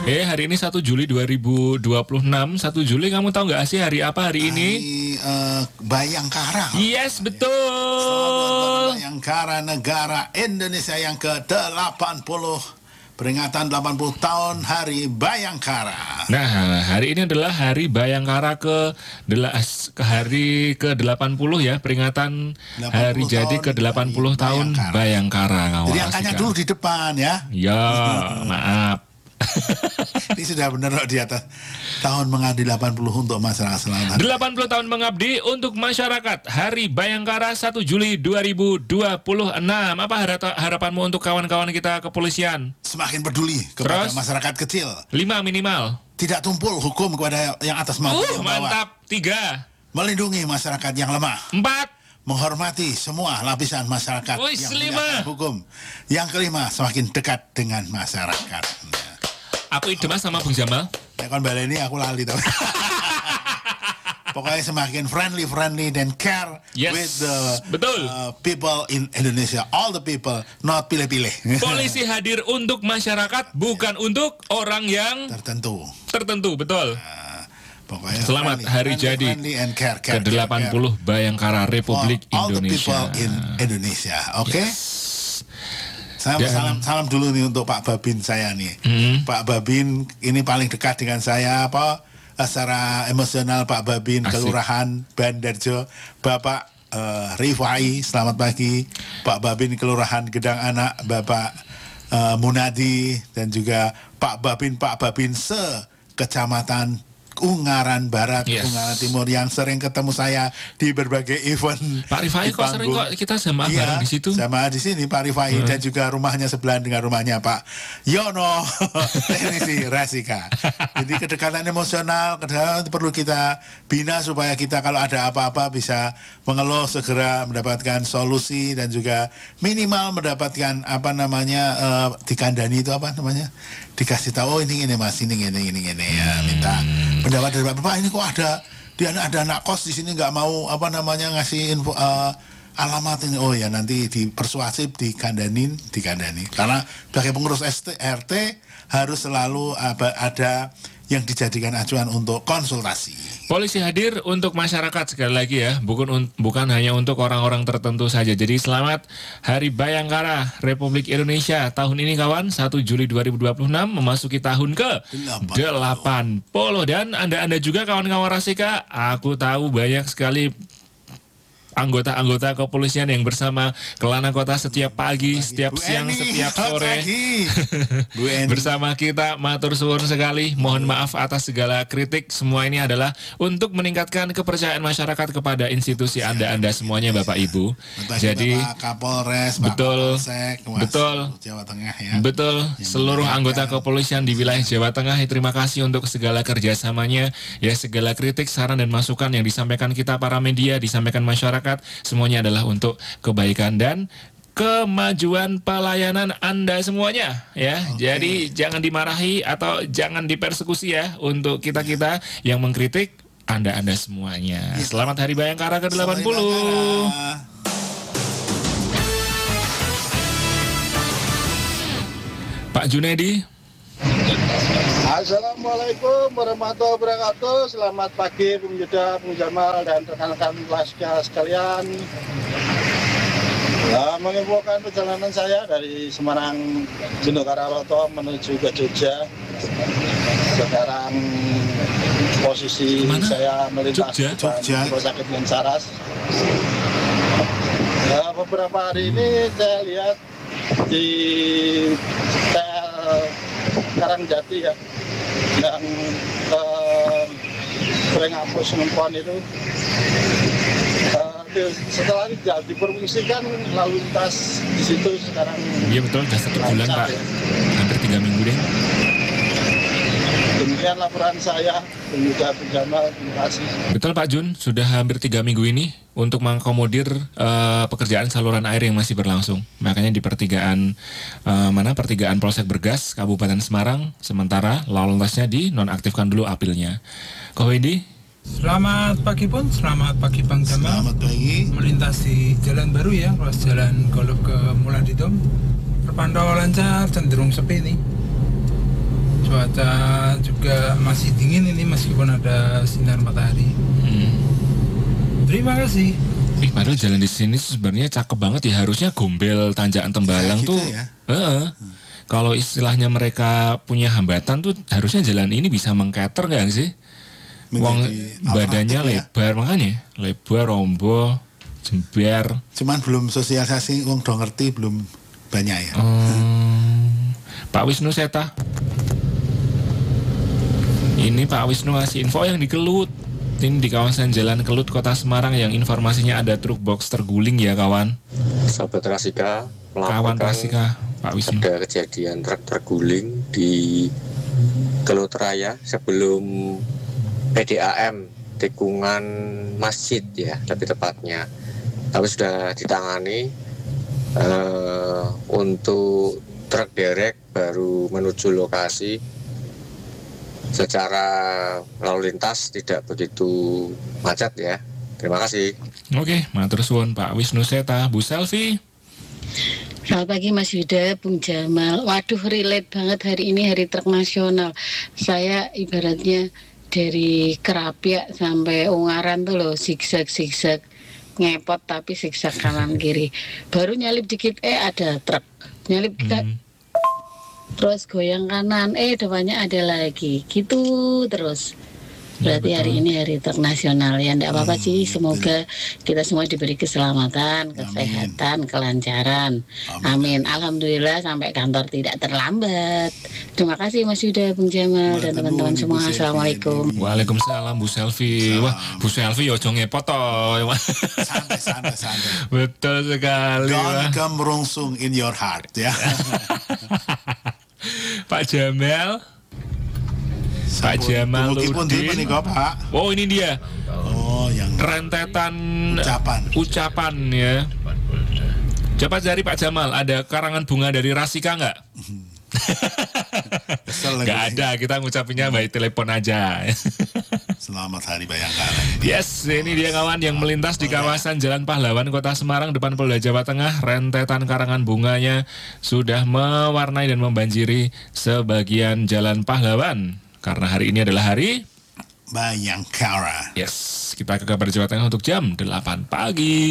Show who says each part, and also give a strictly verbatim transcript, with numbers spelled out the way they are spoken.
Speaker 1: Eh, hari ini satu Juli dua ribu dua puluh enam. satu Juli kamu tahu nggak sih hari apa hari ini?
Speaker 2: Hari uh, Bayangkara.
Speaker 1: Yes, betul.
Speaker 2: Selamat Bayangkara, negara Indonesia yang ke delapan puluh. Peringatan delapan puluh tahun Hari Bayangkara.
Speaker 1: Nah, hari ini adalah Hari Bayangkara ke, dela, ke hari ke delapan puluh ya, peringatan hari jadi ke delapan puluh tahun Bayangkara.
Speaker 2: Jadi angkanya dulu di depan ya.
Speaker 1: Ya, maaf.
Speaker 2: Ini sudah benar di atas tahun mengabdi delapan puluh untuk masyarakat selatan.
Speaker 1: delapan puluh tahun mengabdi untuk masyarakat. Hari Bayangkara satu Juli dua ribu dua puluh enam. Apa harapanmu untuk kawan-kawan kita kepolisian?
Speaker 2: Semakin peduli kepada
Speaker 1: Terus,
Speaker 2: masyarakat kecil.
Speaker 1: Lima minimal.
Speaker 2: Tidak tumpul hukum kepada yang atas maupun
Speaker 1: uh,
Speaker 2: yang bawah.
Speaker 1: Mantap. Tiga.
Speaker 2: Melindungi masyarakat yang lemah.
Speaker 1: Empat.
Speaker 2: Menghormati semua lapisan masyarakat
Speaker 1: Uish,
Speaker 2: yang
Speaker 1: lima.
Speaker 2: menegakkan hukum. Yang kelima, semakin dekat dengan masyarakat.
Speaker 1: Aku ide mas sama Bung Jamal.
Speaker 2: Ya kan baleni aku lali tau. Pokoknya semakin friendly, friendly dan care
Speaker 1: yes,
Speaker 2: with the
Speaker 1: betul.
Speaker 2: Uh, people in Indonesia, all the people, not pilih-pilih.
Speaker 1: Polisi hadir untuk masyarakat, bukan ya. Untuk orang yang
Speaker 2: tertentu.
Speaker 1: Tertentu, betul.
Speaker 2: Uh, pokoknya
Speaker 1: selamat
Speaker 2: friendly,
Speaker 1: hari
Speaker 2: friendly,
Speaker 1: jadi
Speaker 2: friendly and care, care,
Speaker 1: ke delapan puluh care. Bayangkara Republik
Speaker 2: For all
Speaker 1: Indonesia.
Speaker 2: All the people in Indonesia, oke? Okay?
Speaker 1: Yes.
Speaker 2: Salam, salam, salam dulu nih untuk Pak Babin saya nih.
Speaker 1: Hmm.
Speaker 2: Pak Babin ini paling dekat dengan saya apa secara emosional. Pak Babin, Asik. Kelurahan Bandarjo. Bapak uh, Rifai, selamat pagi. Pak Babin Kelurahan Gedang Anak, Bapak uh, Munadi dan juga Pak Babin Pak Babin se Kecamatan Ungaran Barat, yes. Ungaran Timur yang sering ketemu saya di berbagai event.
Speaker 1: Pak Rifai kok sering kok kita sama
Speaker 2: iya,
Speaker 1: bareng di situ.
Speaker 2: Sama di sini Pak Rifai hmm. dan juga rumahnya sebelah dengan rumahnya Pak Yono Teknisi Rasika. Jadi kedekatan emosional kedekatan perlu kita bina supaya kita kalau ada apa-apa bisa mengeluh segera mendapatkan solusi dan juga minimal mendapatkan apa namanya uh, dikandani itu apa namanya dikasih tahu oh, ini ini mas ini ini ini ini ya minta pendapat dari Bapak ini kok ada dia ada anak kos di sini nggak mau apa namanya ngasih info uh, alamat ini oh ya nanti dipersuasif dikandanin dikandani karena sebagai pengurus R T harus selalu uh, ada yang dijadikan acuan untuk konsultasi.
Speaker 1: Polisi hadir untuk masyarakat sekali lagi ya, bukan bukan hanya untuk orang-orang tertentu saja. Jadi selamat Hari Bayangkara Republik Indonesia tahun ini kawan, satu Juli dua ribu dua puluh enam memasuki tahun ke delapan puluh dan Anda-anda juga kawan-kawan Rasika, aku tahu banyak sekali anggota-anggota kepolisian yang bersama Kelana Kota setiap pagi, pagi. setiap Bu siang, Eni, setiap sore Bu bersama kita. Matur suwun sekali. Mohon maaf atas segala kritik. Semua ini adalah untuk meningkatkan kepercayaan masyarakat kepada institusi Anda-Anda semuanya, Bapak Ibu.
Speaker 2: Betul,
Speaker 1: Jadi
Speaker 2: Bapak Kapolres,
Speaker 1: betul,
Speaker 2: Bapak Polsek,
Speaker 1: betul,
Speaker 2: Jawa Tengah ya.
Speaker 1: Betul. Yang seluruh anggota kepolisian di wilayah Jawa Tengah. Terima kasih untuk segala kerjasamanya. Ya, segala kritik, saran dan masukan yang disampaikan kita para media, disampaikan masyarakat. Semuanya adalah untuk kebaikan dan kemajuan pelayanan Anda semuanya ya. Okay. Jadi jangan dimarahi atau jangan dipersekusi ya untuk kita-kita yang mengkritik Anda-Anda semuanya. Ya. Selamat Hari Bayangkara ke delapan puluh. Pak Junedi.
Speaker 3: Assalamualaikum warahmatullahi wabarakatuh. Selamat pagi Bung Yuda, Bung Jamal dan rekan-rekan kelasnya sekalian. Nah, menginfokan perjalanan saya dari Semarang Jendokararoto menuju ke Jogja. Sekarang posisi Mana? saya melintas Jogja, Rumah Sakit Mensaras. Nah, beberapa hari ini saya lihat di tel Karangjati ya, yang uh, sering hapus nempon itu uh, setelah tidak diperfungsikan lalu lintas di situ sekarang.
Speaker 1: Iya betul, sudah satu bulan Pak, ya. Hampir tiga minggu deh.
Speaker 3: Demikian laporan saya, Pemuda Jamal, terima kasih.
Speaker 1: Betul Pak Jun, sudah hampir tiga minggu ini untuk mengakomodir uh, pekerjaan saluran air yang masih berlangsung. Makanya di pertigaan uh, mana pertigaan Polsek Bergas, Kabupaten Semarang, sementara lalu lintasnya dinonaktifkan dulu apilnya. Ko Wendy?
Speaker 4: Selamat pagi Pun, selamat pagi Bang Jamal.
Speaker 2: Selamat pagi.
Speaker 4: Melintasi jalan baru ya, ruas jalan Golok ke Muladidom. Terpantau lancar, cenderung sepi nih. Cuaca cuaca juga masih dingin ini meskipun ada sinar matahari.
Speaker 1: Hmm.
Speaker 4: Terima kasih.
Speaker 1: Ih, padahal jalan di sini sebenarnya cakep banget ya. Harusnya Gombel Tanjakan Tembalang
Speaker 2: Nah, gitu
Speaker 1: tuh.
Speaker 2: ya.
Speaker 1: eh,
Speaker 2: Hmm.
Speaker 1: Kalau istilahnya mereka punya hambatan tuh harusnya jalan ini bisa mengcater nggak sih? Wong
Speaker 2: Menjadi
Speaker 1: badannya
Speaker 2: alternatif ya.
Speaker 1: lebar makanya lebar, rombo, jember.
Speaker 2: Cuman belum sosialisasi, wong do ngerti belum banyak ya.
Speaker 1: Hmm, Pak Wisnu Seta. Ini Pak Wisnu ngasih info yang di Kelut. Ini di kawasan Jalan Kelut Kota Semarang yang informasinya ada truk box terguling ya kawan.
Speaker 5: Sahabat Rasika
Speaker 1: Kawan
Speaker 5: melaporkan
Speaker 1: Rasika, Pak Wisnu.
Speaker 5: ada kejadian truk terguling di Kelut Raya sebelum P D A M tikungan masjid ya lebih tepatnya, tapi sudah ditangani. Uh, untuk truk derek baru menuju lokasi, secara lalu lintas tidak begitu macet ya. Terima kasih.
Speaker 1: Oke, matur suwun Pak Wisnu Seta. Bu Selvi.
Speaker 6: Selamat pagi Mas Yuda, Bung Jamal. Waduh, relate banget hari ini hari truk nasional. Saya ibaratnya dari Kerapiak sampai Ungaran tuh loh, zigzag-zigzag. Ngepot tapi zigzag kanan kiri. Baru nyalip dikit, eh ada truk. Nyalip dikit,
Speaker 1: Hmm.
Speaker 6: terus goyang kanan, eh depannya ada lagi. Gitu terus. Berarti
Speaker 1: Ya,
Speaker 6: hari ini hari truk nasional ya, enggak apa-apa
Speaker 2: Hmm,
Speaker 6: sih. Semoga kita semua diberi keselamatan, kesehatan, kelancaran. Amin. Alhamdulillah sampai kantor tidak terlambat. Terima kasih Mas Yuda, Bung Jamal, dan
Speaker 2: Matur
Speaker 6: teman-teman
Speaker 2: nuwun,
Speaker 6: semua.
Speaker 2: Ibu Selvi.
Speaker 6: Assalamualaikum.
Speaker 1: Waalaikumsalam Bu Selvi. Wah, Bu Selvi ojo ngepot toh.
Speaker 2: Santai, santai, santai.
Speaker 1: Betul sekali. Wah.
Speaker 2: Don't come rungsung in your heart ya.
Speaker 1: Pak Jamal. Pak Jamal
Speaker 2: Meskipun di
Speaker 1: Udin.
Speaker 2: menika, Pak.
Speaker 1: Oh, ini dia
Speaker 2: Oh, yang
Speaker 1: rentetan
Speaker 2: Ucapan.
Speaker 1: ucapan ya. Coba cari Pak Jamal, ada karangan bunga dari Rasika nggak?
Speaker 2: kesel lagi.
Speaker 1: Nggak ada, kita ngucapinnya by telepon aja.
Speaker 2: Selamat Hari Bayangkara.
Speaker 1: Yes, ini dia kawan yang melintas di kawasan Jalan Pahlawan Kota Semarang depan Polda Jawa Tengah. Rentetan karangan bunganya sudah mewarnai dan membanjiri sebagian Jalan Pahlawan. Karena hari ini adalah hari
Speaker 2: Bayangkara.
Speaker 1: Yes, kita ke kabar Jawa Tengah untuk jam delapan pagi.